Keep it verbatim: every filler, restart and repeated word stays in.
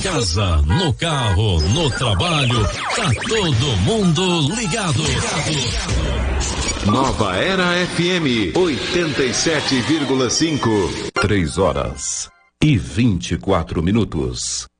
casa, no carro, no trabalho, tá todo mundo ligado. Nova Era F M oitenta e sete vírgula cinco. Três horas e vinte e quatro minutos.